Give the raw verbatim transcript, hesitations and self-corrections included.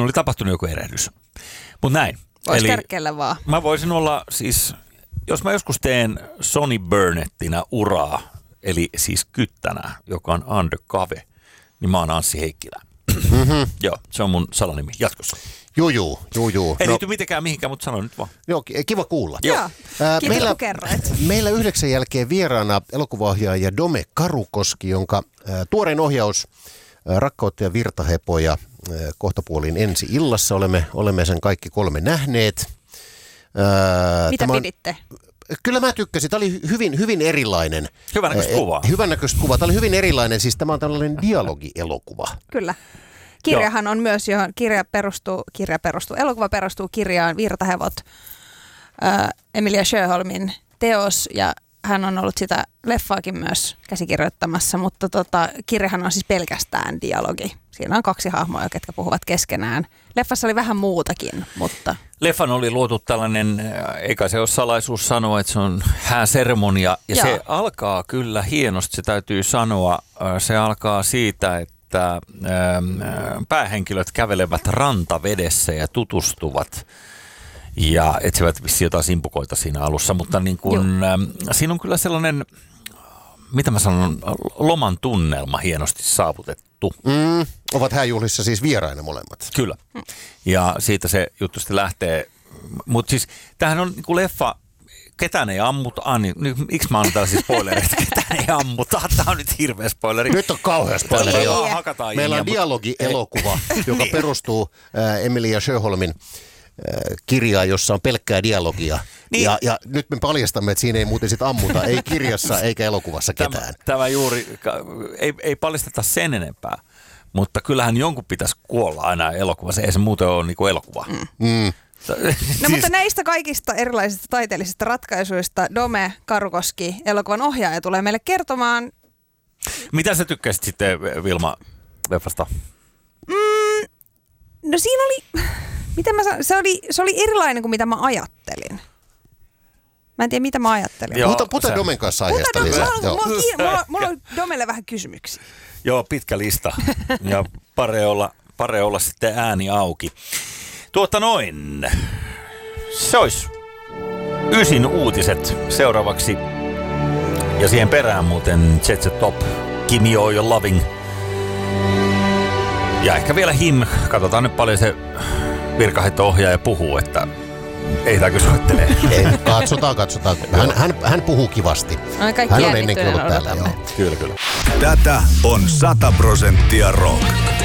siinä oli tapahtunut joku erehdys. Mutta näin. Voisi tärkeällä vaan. Mä voisin olla siis, jos mä joskus teen Sonny Burnettina uraa, eli siis kyttänä, joka on undercover, niin mä oon Anssi Heikkilä. Mm-hmm. Joo, se on mun salanimi jatkossa. Juu, juu, juu, juu. Ei no, liity mitenkään mihinkään, mutta sano nyt vaan. Joo, kiva kuulla. Joo, Ää, kiitos meillä, kun kerroit. Meillä yhdeksän jälkeen vieraana elokuvaohjaaja Dome Karukoski, jonka ää, tuorein ohjaus ää, Rakkautta ja virtahepoja ää, kohtapuoliin ensi illassa. Olemme, olemme sen kaikki kolme nähneet. Ää, Mitä piditte? On, kyllä mä tykkäsin. Tämä oli hyvin, hyvin erilainen. Hyvännäköistä kuvaa. Hyvännäköistä kuvaa. Tämä oli hyvin erilainen. Siis tämä on tällainen dialogielokuva. Kyllä. Kirjahan on myös, johon kirja perustuu, kirja perustuu, elokuva perustuu kirjaan Virtahevot, äh, Emilia Sjöholmin teos, ja hän on ollut sitä leffaakin myös käsikirjoittamassa, mutta tota, kirjahan on siis pelkästään dialogi. Siinä on kaksi hahmoa, ketkä puhuvat keskenään. Leffassa oli vähän muutakin, mutta... Leffan oli luotu tällainen, eikä se ole salaisuus sanoa, että se on hääseremonia, ja Joo. se alkaa kyllä hienosti, se täytyy sanoa. Se alkaa siitä, että että päähenkilöt kävelevät rantavedessä ja tutustuvat ja etsivät vissiin jotain simpukoita siinä alussa, mutta niin kun, siinä on kyllä sellainen, mitä mä sanon, loman tunnelma hienosti saavutettu. Mm, ovat hääjuhlissa siis vieraina molemmat. Kyllä. Ja siitä se juttu sitten lähtee, mutta siis tämähän on niin kuin leffa, ketään ei ammuta. Ah, niin, miksi mä annan tällaisia spoilereita? Ketään ei ammuta. Tämä on nyt hirveä spoileri. Nyt on kauhea spoileri. Hakataan Meillä on mutta... dialogielokuva, joka perustuu äh, Emilia Sjöholmin äh, kirjaan, jossa on pelkkää dialogia. Niin. Ja, ja nyt me paljastamme, että siinä ei muuten sit ammuta, ei kirjassa eikä elokuvassa ketään. Tämä, tämä juuri, ei, ei paljasteta sen enempää, mutta kyllähän jonkun pitäisi kuolla aina elokuvassa. Ei se muuten ole niin kuin elokuva. Mm. Mm. No siis... mutta näistä kaikista erilaisista taiteellisista ratkaisuista Dome Karukoski, elokuvan ohjaaja, tulee meille kertomaan. Mitä sä tykkäsit sitten, Vilma, leffasta? Mm, no siinä oli, miten mä sanon, se oli, se oli erilainen kuin mitä mä ajattelin. Mä en tiedä, mitä mä ajattelin. Joo, puhuta puhuta Domen kanssa aiheesta lisää. Mulla, mulla on Domelle vähän kysymyksiä. Joo, pitkä lista ja pare olla, pare olla sitten ääni auki. Tuota noin, se olisi ysin uutiset seuraavaksi. Ja siihen perään muuten Jet Set Top, Give Me All Your Loving. Ja ehkä vielä Him, katsotaan nyt paljon se virkaheitto-ohjaaja puhuu, että ei tämä kyllä soittelee. Ei, katsotaan, katsotaan. Hän, hän, hän puhuu kivasti. Hän on ennenkin ollut täällä. Joo. Kyllä, kyllä. Tätä on sata prosenttia rock.